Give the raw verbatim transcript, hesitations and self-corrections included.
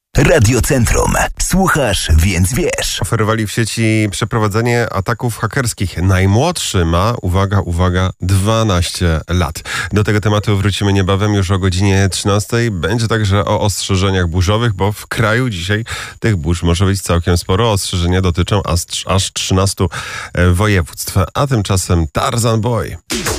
Radio Centrum. Słuchasz, więc wiesz. Oferowali w sieci przeprowadzenie ataków hakerskich. Najmłodszy ma, uwaga, uwaga, dwanaście lat. Do tego tematu wrócimy niebawem, już o godzinie trzynastej. Będzie także o ostrzeżeniach burzowych, bo w kraju dzisiaj tych burz może być całkiem sporo. Ostrzeżenia dotyczą aż, aż trzynastu województw. A tymczasem Tarzan Boy.